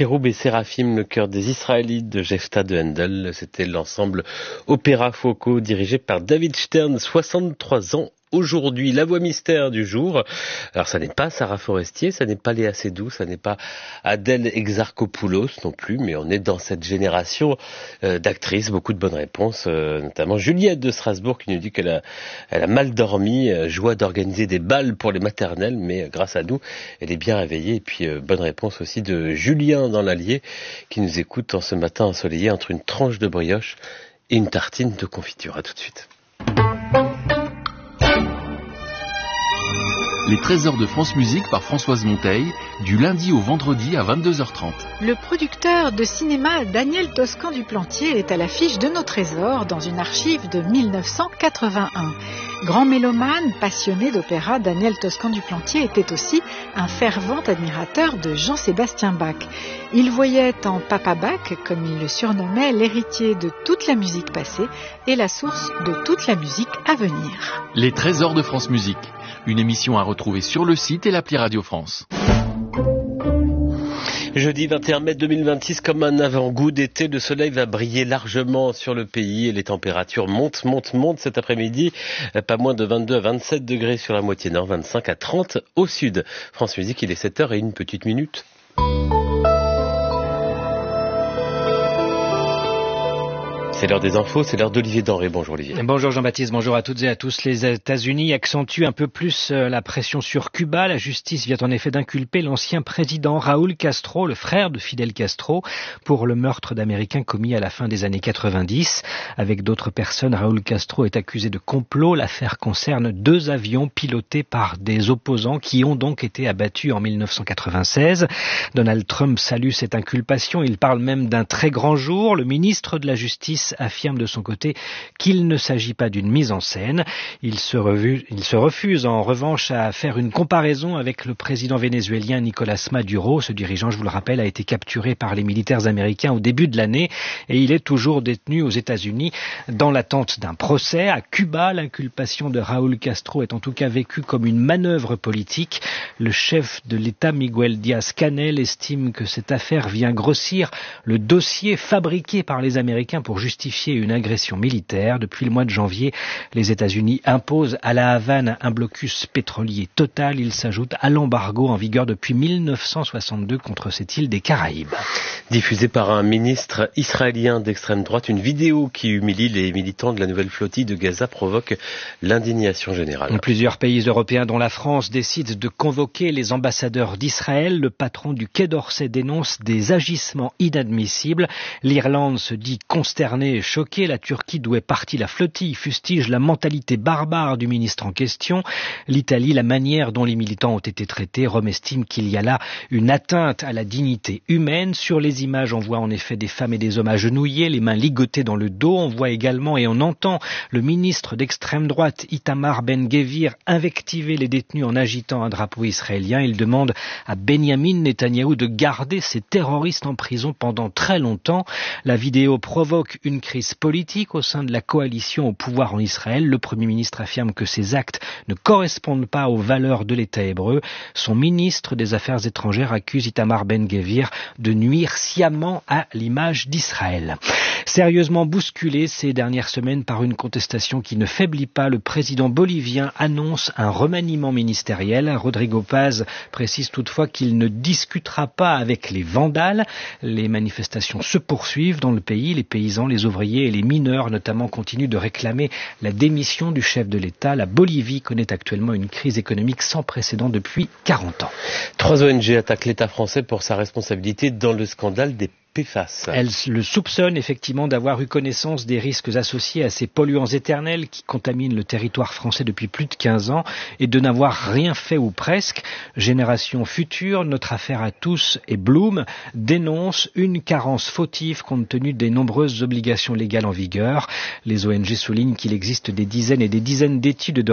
Chéroub et Séraphim, le chœur des Israélites de Jephthah de Handel. C'était l'ensemble Opéra Foco dirigé par David Stern, 63 ans. Aujourd'hui, la voix mystère du jour. Alors, ça n'est pas Sarah Forestier, ça n'est pas Léa Seydoux, ça n'est pas Adèle Exarchopoulos non plus, mais on est dans cette génération d'actrices. Beaucoup de bonnes réponses, notamment Juliette de Strasbourg qui nous dit qu'elle a mal dormi, joie d'organiser des bals pour les maternelles, mais grâce à nous, elle est bien réveillée. Et puis, bonne réponse aussi de Julien dans l'Allier qui nous écoute en ce matin ensoleillé entre une tranche de brioche et une tartine de confiture. À tout de suite. Les trésors de France Musique par Françoise Monteil, du lundi au vendredi à 22h30. Le producteur de cinéma Daniel Toscan du Plantier est à l'affiche de nos trésors dans une archive de 1981. Grand mélomane, passionné d'opéra, Daniel Toscan du Plantier était aussi un fervent admirateur de Jean-Sébastien Bach. Il voyait en Papa Bach, comme il le surnommait, l'héritier de toute la musique passée et la source de toute la musique à venir. Les trésors de France Musique, une émission à retrouver sur le site et l'appli Radio France. Jeudi 21 mai 2026, comme un avant-goût d'été, le soleil va briller largement sur le pays et les températures montent cet après-midi. Pas moins de 22 à 27 degrés sur la moitié nord, 25 à 30 au sud. France Musique, il est 7h01. C'est l'heure des infos, c'est l'heure d'Olivier Denré. Bonjour Olivier. Bonjour Jean-Baptiste, bonjour à toutes et à tous. Les États-Unis accentuent un peu plus la pression sur Cuba. La justice vient en effet d'inculper l'ancien président Raúl Castro, le frère de Fidel Castro, pour le meurtre d'Américains commis à la fin des années 90. Avec d'autres personnes, Raúl Castro est accusé de complot. L'affaire concerne 2 avions pilotés par des opposants qui ont donc été abattus en 1996. Donald Trump salue cette inculpation. Il parle même d'un très grand jour. Le ministre de la Justice affirme de son côté qu'il ne s'agit pas d'une mise en scène. Il se refuse en revanche à faire une comparaison avec le président vénézuélien Nicolás Maduro. Ce dirigeant, je vous le rappelle, a été capturé par les militaires américains au début de l'année et il est toujours détenu aux États-Unis dans l'attente d'un procès. À Cuba, l'inculpation de Raúl Castro est en tout cas vécue comme une manœuvre politique. Le chef de l'État, Miguel Díaz-Canel, estime que cette affaire vient grossir le dossier fabriqué par les Américains pour justifier une agression militaire. Depuis le mois de janvier, les États-Unis imposent à la Havane un blocus pétrolier total. Il s'ajoute à l'embargo en vigueur depuis 1962 contre cette île des Caraïbes. Diffusée par un ministre israélien d'extrême droite, une vidéo qui humilie les militants de la nouvelle flottille de Gaza provoque l'indignation générale. Plusieurs pays européens, dont la France, décident de convoquer les ambassadeurs d'Israël. Le patron du Quai d'Orsay dénonce des agissements inadmissibles. L'Irlande se dit consternée et choquée. La Turquie, d'où est partie la flottille, fustige la mentalité barbare du ministre en question. L'Italie, la manière dont les militants ont été traités. Rome estime qu'il y a là une atteinte à la dignité humaine. Sur les images, on voit en effet des femmes et des hommes agenouillés, les mains ligotées dans le dos. On voit également et on entend le ministre d'extrême droite, Itamar Ben-Gvir, invectiver les détenus en agitant un drapeau israélien. Il demande à Benyamin Netanyahou de garder ces terroristes en prison pendant très longtemps. La vidéo provoque une crise politique au sein de la coalition au pouvoir en Israël. Le Premier ministre affirme que ces actes ne correspondent pas aux valeurs de l'État hébreu. Son ministre des Affaires étrangères accuse Itamar Ben-Gvir de nuire sciemment à l'image d'Israël. Sérieusement bousculé ces dernières semaines par une contestation qui ne faiblit pas, le président bolivien annonce un remaniement ministériel. Rodrigo Paz précise toutefois qu'il ne discutera pas avec les vandales. Les manifestations se poursuivent dans le pays. Les paysans, les ouvriers et les mineurs notamment continuent de réclamer la démission du chef de l'État. La Bolivie connaît actuellement une crise économique sans précédent depuis 40 ans. 3 ONG attaquent l'État français pour sa responsabilité dans le scandale des PFAS. Elle le soupçonne effectivement d'avoir eu connaissance des risques associés à ces polluants éternels qui contaminent le territoire français depuis plus de 15 ans et de n'avoir rien fait ou presque. Génération Future, Notre Affaire à tous et Bloom dénoncent une carence fautive compte tenu des nombreuses obligations légales en vigueur. Les ONG soulignent qu'il existe des dizaines et des dizaines d'études de